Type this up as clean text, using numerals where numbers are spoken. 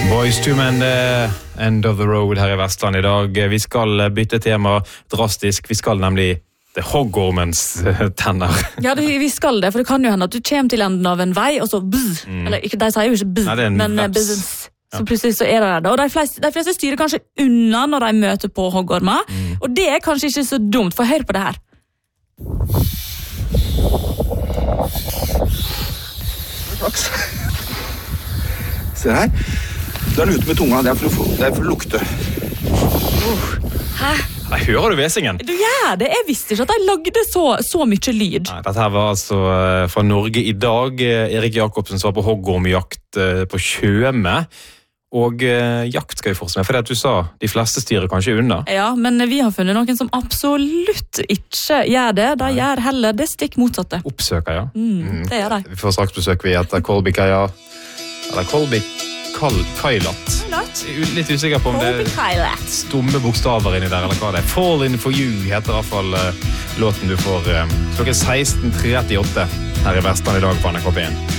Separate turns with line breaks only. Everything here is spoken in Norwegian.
Boys to Men, end of the road her i Vestland i dag. Vi skal bytte tema drastisk. Vi skal nemlig til hoggormens tenner.
Ja, vi skal det, for det kan jo hende at du kommer til enden av en vei, og så bzz. Eller ikke, de sier jo ikke bzz, men bzz. Så plutselig så er det der. Og de fleste styrer kanskje unna når de møter på hoggormer, og det er kanskje ikke så dumt, for hør på det her.
Flaks. Se her. Du er ute med tunga, det er for å lukte.
Hæ?
Nei, hører du vesingen?
Du gjør det, jeg visste ikke at de lagde så mye lyd.
Nei, dette her var altså fra Norge i dag. Erik Jakobsen var på hoggormjakt på Tjøme. Og jakt skal vi fortsette med, for det du sa, de fleste styrer kanskje unna. Ja,
men vi har funnet noen som absolutt ikke gjør det. De gjør heller det stikk motsatte.
Oppsøker, ja.
Det gjør de.
Vi får straks besøk vi etter Kolby Kaja. Eller Kolby Kailat. Litt usikker på om det er stumme bokstaver inni der, eller hva det er. Fall in for you heter i hvert fall låten du får klokken 16:38 her i Vestland i dag på NRK P1.